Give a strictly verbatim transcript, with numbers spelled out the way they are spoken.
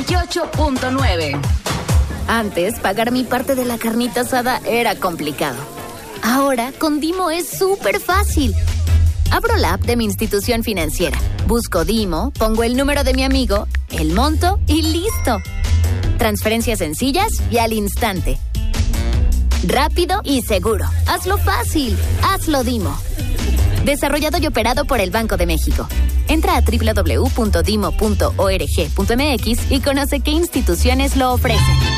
veintiocho punto nueve. Antes, pagar mi parte de la carnita asada era complicado. Ahora, con Dimo es súper fácil. Abro la app de mi institución financiera, busco Dimo, pongo el número de mi amigo, el monto y listo. Transferencias sencillas y al instante. Rápido y seguro. Hazlo fácil. Hazlo Dimo. Desarrollado y operado por el Banco de México. Entra a doble u doble u doble u punto dimo punto org punto m x y conoce qué instituciones lo ofrecen.